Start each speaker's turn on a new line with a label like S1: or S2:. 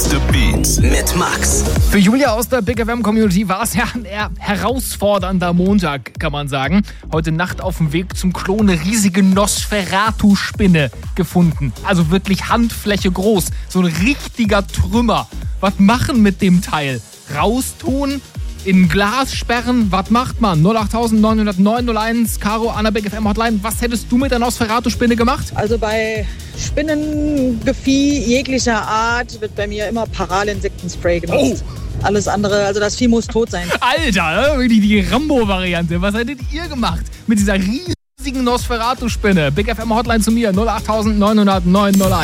S1: the Beat mit Max.
S2: Für Julia aus der Big FM Community war es ja ein eher herausfordernder Montag, kann man sagen. Heute Nacht auf dem Weg zum Klo eine riesige Nosferatu-Spinne gefunden. Also wirklich Handfläche groß. So ein richtiger Trümmer. Was machen mit dem Teil? Raustun? In Glas sperren? Was macht man? 0890901 Caro an der Big FM Hotline. Was hättest du mit der Nosferatu-Spinne gemacht?
S3: Also bei Spinnengefieh jeglicher Art wird bei mir immer Paralinsektenspray genutzt.
S2: Oh.
S3: Alles andere, also das Vieh muss tot sein.
S2: Alter, wirklich die Rambo-Variante. Was hättet ihr gemacht mit dieser riesigen Nosferatu-Spinne? Big FM Hotline zu mir 0890901.